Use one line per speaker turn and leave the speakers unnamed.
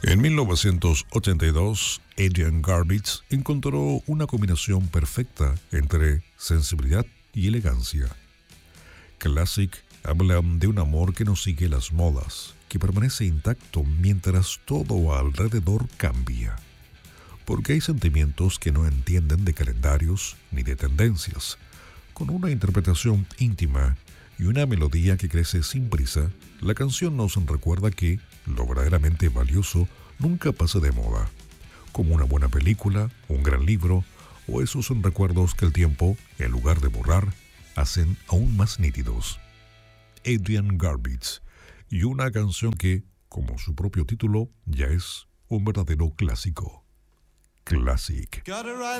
En 1982, Adrian Garbitz encontró una combinación perfecta entre sensibilidad y elegancia. Classic habla de un amor que no sigue las modas, que permanece intacto mientras todo alrededor cambia. Porque hay sentimientos que no entienden de calendarios ni de tendencias. Con una interpretación íntima y una melodía que crece sin prisa, la canción nos recuerda que lo verdaderamente valioso nunca pasa de moda, como una buena película, un gran libro o esos son recuerdos que el tiempo, en lugar de borrar, hacen aún más nítidos. Adrian Garbitz, y una canción que, como su propio título, ya es un verdadero clásico. Classic.
Got a right